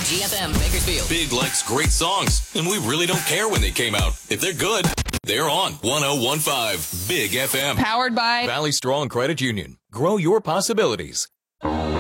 WGFM, Bakersfield. Big likes great songs, and we really don't care when they came out. If they're good, they're on 101.5 Big FM. Powered by Valley Strong Credit Union. Grow your possibilities.